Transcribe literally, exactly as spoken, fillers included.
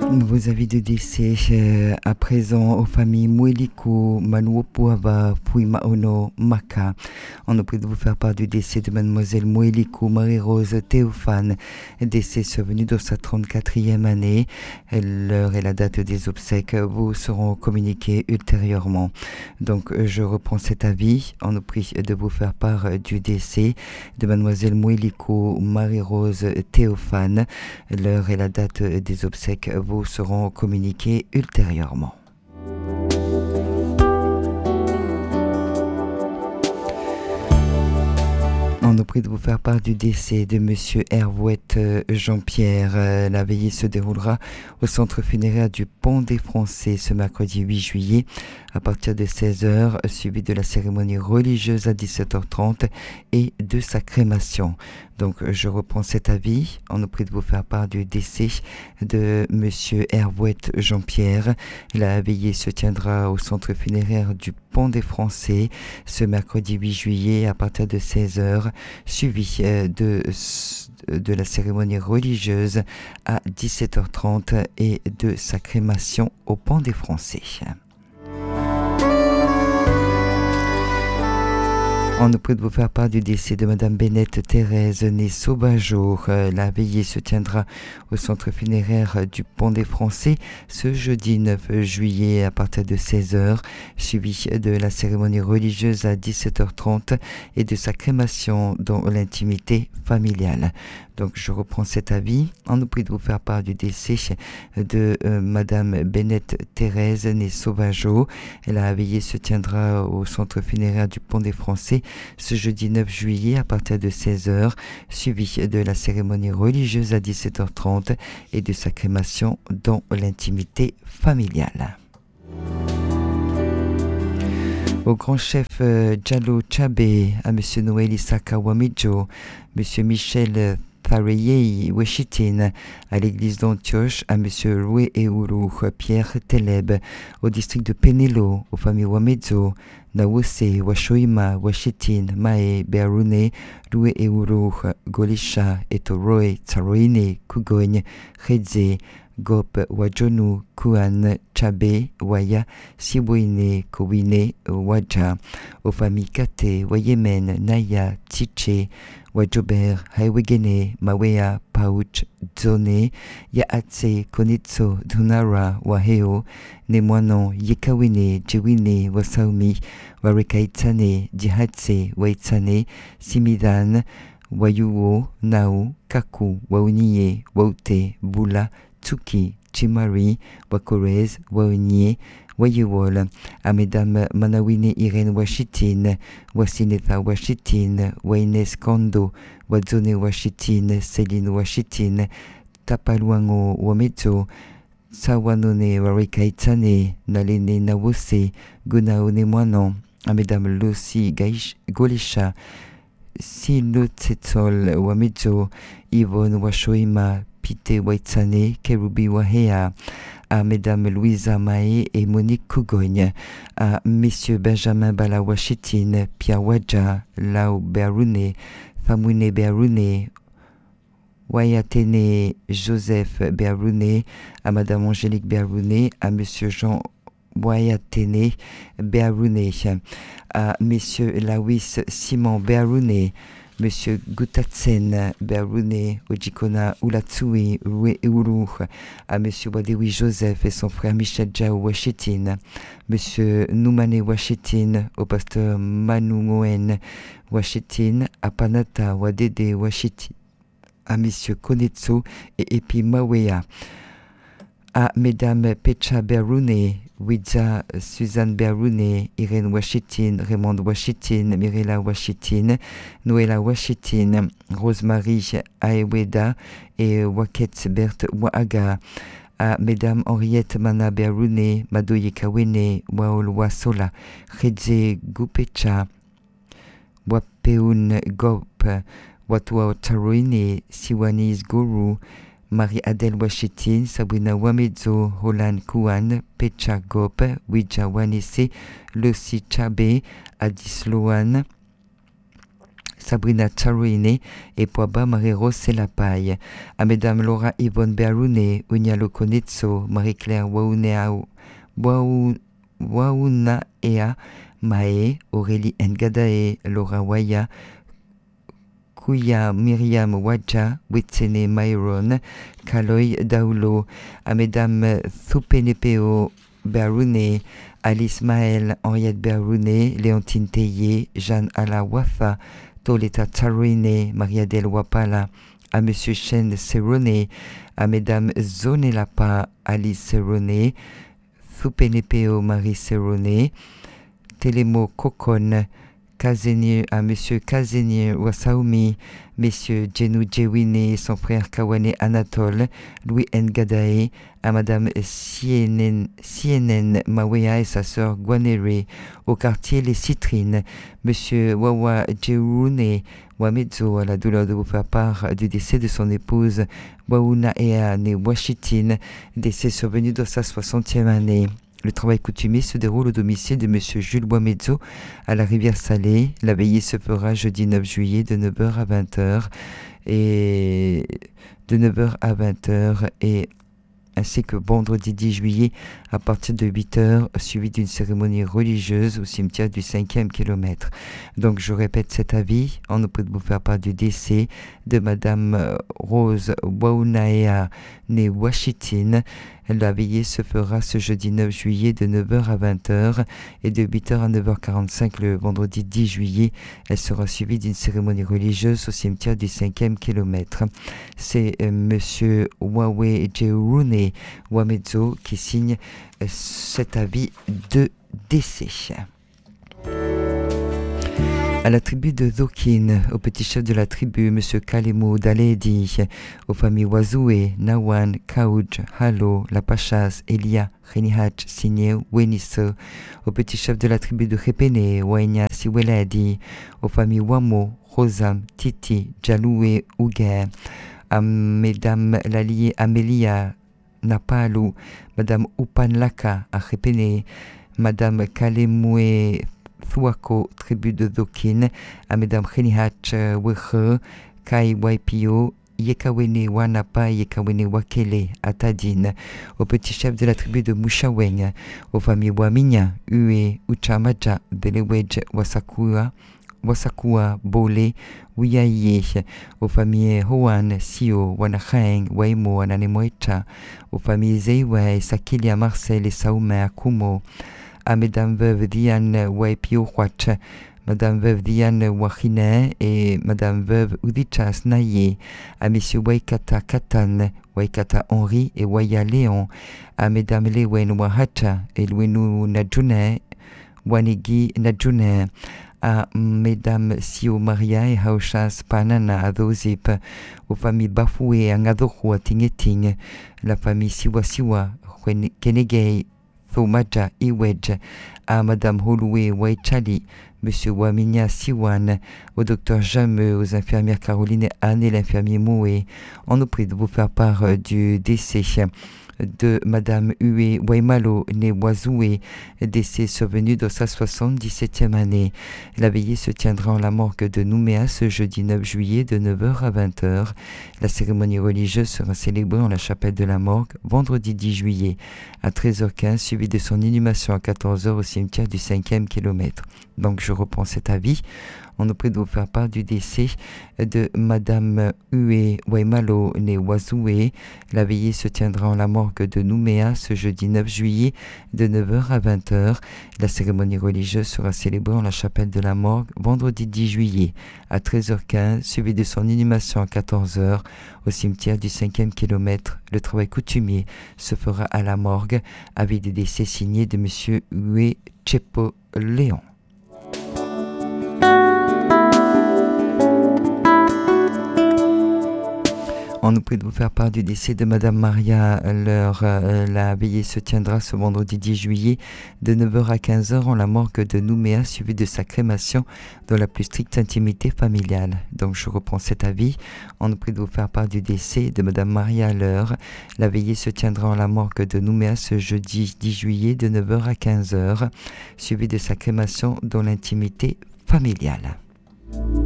Nouveaux avis de décès euh, à présent aux familles Moueliko, Manuopuava, Puimaono, Maka. On nous prie de vous faire part du décès de mademoiselle Moueliko Marie-Rose Théophane, décès survenu dans sa trente-quatrième année. L'heure et la date des obsèques vous seront communiquées ultérieurement. Donc je reprends cet avis. On nous prie de vous faire part du décès de mademoiselle Moueliko Marie-Rose Théophane. L'heure et la date des obsèques vous seront communiquées ultérieurement. On nous prie de vous faire part du décès de Monsieur Hervouette Jean-Pierre. La veillée se déroulera au centre funéraire du Pont des Français ce mercredi huit juillet à partir de seize heures, suivi de la cérémonie religieuse à dix-sept heures trente et de sa crémation. Donc je reprends cet avis. On nous prie de vous faire part du décès de Monsieur Hervouette Jean-Pierre. La veillée se tiendra au centre funéraire du Pont des Français ce mercredi huit juillet à partir de seize heures, suivi de, de la cérémonie religieuse à dix-sept heures trente et de sa crémation au Pont des Français. On nous prie de vous faire part du décès de Madame Bennett Thérèse, née Sauvageau. La veillée se tiendra au centre funéraire du Pont des Français ce jeudi neuf juillet à partir de seize heures, suivi de la cérémonie religieuse à dix-sept heures trente et de sa crémation dans l'intimité familiale. Donc je reprends cet avis. On nous prie de vous faire part du décès de euh, Madame Bennett Thérèse, née Sauvageau. La veillée se tiendra au centre funéraire du Pont des Français ce jeudi neuf juillet à partir de seize heures, suivi de la cérémonie religieuse à dix-sept heures trente et de sa crémation dans l'intimité familiale. Au grand chef euh, Diallo Tchabé, à Monsieur Noël Isaka Wamidjo, Monsieur Michel Thareyei Weshitin, à l'église d'Antioche, à Monsieur Loué Euru Pierre Teleb, au district de Penelo, aux familles Wamedzo, Nawose, Washoima, Washitin, Mae, Bearune, Loué Euru, Golisha, Etoroe, Tsaroine, Kugogne, Redze, Gop, Wajonu, Kuan, Tchabé, Waya, Siboine, Kowine, Waja, aux familles Kate, Wayemen, Naya, Tiche, Wajober, Haiwegene, Mawea, Pauch, Dzone, Yaatse, Konitso, Dunara, Waheo, Nemoanon, Yekawine, Jiwine, Wasaumi, Warekaitsane, Jihatse, Waitsane, Simidan, Wayuo, Nau, Kaku, Waunie, Waute, Bula, Tsuki, Chimari, Wakorez, Waonie, Wayewol, à Mesdames Manawine Irene Washitin, Wasinetha Washitin, Waines Kondo, Wadzone Washitin, Céline Washitin, Tapaluango Wamezo, Sawanone Warikaitane, Nalene Nawose, Gunaone Moinon, à Mesdames Lucy Golisha, Silotsetsol Wamezo, Yvonne Washoima, Pite Waitsane, Kerubi Wahea, à Mesdames Louisa Mae et Monique Cougogne, à Messieurs Benjamin Balawachitin, Pia Wadja, Lao Berune, Famune Berune, Wayatene Joseph Berune, à Madame Angélique Berune, à Monsieur Jean Wayatene Berune, à Messieurs Lawis Simon Berune, Monsieur Gutatsen Berune, Ojikona Ulatsui Rue Uru, à Monsieur Wadewi Joseph et son frère Michel Jao Washitin, Monsieur Noumane Washitin, au pasteur Manungoen Washitin, à Panata Wadede Washitin, à Monsieur Konetsu et Epi Mawea, à Mesdames Pecha Berune, Widza Suzanne Berune, Irène Washitin, Raymond Washitin, Mirella Washitin, Noëlla Washitin, Rosemary Aeweda et Waket Berthe Waaga, à Mesdames Henriette Mana Berune, Madoye Kawene, Waolwa Sola, Redze Gupecha, Wapeun Gop, Watwa Taroine, Siwanis Guru, Marie-Adèle Washitin, Sabrina Wamedzo, Roland Kouan, Pecha Gop, Widja Wanese, Lucy Tchabé, Adis Loan, Sabrina Charouine et Poaba Marie-Rose Selapaille. À Mesdames Laura Yvonne Bearoune, Unyalo Konetso, Marie-Claire Waunea, Waunaea Mae, Aurélie Ngadae, Laura Waya, Kuya Myriam Wadja, Witsene Myron, Kaloy Daulo. À Mesdames Thupenepeo Bearoune, Alice Maël, Henriette Bearoune, Léontine Théier, Jeanne Ala Wafa, Toleta Tarouine, Maria-Del Wapala. À Monsieur Chen Serone, à Mesdames Zonelapa, Alice Serone, Thupenepeo Marie Serone, Telemo Kokon, Kazeni, à Monsieur Kazeni Wasaoumi, Messieurs Jenou Djewine, son frère Kawane Anatole, Louis Ngadae, à Madame Sienen, Sienen Mawea et sa sœur Guanere, au quartier Les Citrines, Monsieur Wawa Djeroune Wamedzo, à la douleur de vous faire part du décès de son épouse Wauna Ea née Washington, décès survenu dans sa soixantième année. Le travail coutumier se déroule au domicile de M. Jules Boismezzo à la Rivière-Salée. La veillée se fera jeudi neuf juillet de neuf heures à vingt heures et de neuf heures à vingt heures et ainsi que vendredi dix juillet à partir de huit heures, suivi d'une cérémonie religieuse au cimetière du cinquième kilomètre. Donc je répète cet avis, on nous prie de vous faire part du décès de Madame Rose Waunaea, née Washington. La veillée se fera ce jeudi neuf juillet de neuf heures à vingt heures et de huit heures à neuf heures quarante-cinq le vendredi dix juillet. Elle sera suivie d'une cérémonie religieuse au cimetière du cinquième kilomètre. C'est euh, Monsieur Wawe Djeroune Wamedzo qui signe euh, cet avis de décès. À la tribu de Zokin, au petit chef de la tribu, M. Kalemo Daledi, aux familles Wazoué, Nawan, Kaouj, Halo, La Pachas, Elia, Renihach, Signé, Weniso, au petit chef de la tribu de Repene, Wanya, Siweladi, aux familles Wamo, Rosam, Titi, Jaloué, Ouguer, à Mesdames Lalié, Amélia, Napalu, Madame Upanlaka, à Repene, Madame Kalemoué, Thuako, tribu de Zokin, à Mesdames Renihach, Weche, Kai Waipio, Yekawene Wanapa, Yekawene Wakele, à Tadine, au petit chef de la tribu de Mouchaweng, aux familles Waminya, Ue, Uchamaja, Belewej, Wasakua, Wasakua, Bole, Wiaye, aux familles Hoan, Sio, Wanacheng, Waimo, Ananemoecha, aux familles Zeiwe, Sakilia, Marcel et Saoume, Akumo, à Mesdames Veuve Diane Waipio Huach, Madame Veuve Diane Wachine et Madame Veuve Udichas Naye, à Messieurs Waikata Katan, Waikata Henri et Waya Léon, à Mesdames Lewen Wahacha et Louenou Nadjune, Wanigi Nadjune, à Mesdames Sio Maria et Hauchas Panana à Dozip, aux familles Bafoué à Ngadohu à Tingeting, la famille Siwa Siwa, Kenegei, Thomaja Iwej, à Madame Holoué Waichali, Monsieur Waminia Siwan, au docteur Jameux, aux infirmières Caroline et Anne et l'infirmier Moué. On nous prie de vous faire part du décès de Madame Ue Waimalo, née Wazoué, décès survenu dans sa soixante-dix-septième année. La veillée se tiendra en la morgue de Nouméa ce jeudi neuf juillet de neuf heures à vingt heures. La cérémonie religieuse sera célébrée en la chapelle de la morgue vendredi dix juillet à treize heures quinze, suivi de son inhumation à quatorze heures au cimetière du cinquième kilomètre. Donc je reprends cet avis. On nous prie de vous faire part du décès de Madame Ue Waimalo, née Wazoué. La veillée se tiendra en la morgue de Nouméa ce jeudi neuf juillet de neuf heures à vingt heures. La cérémonie religieuse sera célébrée en la chapelle de la morgue vendredi dix juillet à treize heures quinze, suivi de son inhumation à quatorze heures au cimetière du cinquième kilomètre. Le travail coutumier se fera à la morgue avec des décès signés de Monsieur Ue Chepo Léon. On nous prie de vous faire part du décès de Madame Maria Leur. Euh, la veillée se tiendra ce vendredi dix juillet de neuf heures à quinze heures en la morgue de Nouméa, suivie de sa crémation dans la plus stricte intimité familiale. Donc je reprends cet avis. On nous prie de vous faire part du décès de Madame Maria Leur. La veillée se tiendra en la morgue de Nouméa ce jeudi dix juillet de neuf heures à quinze heures, suivie de sa crémation dans l'intimité familiale.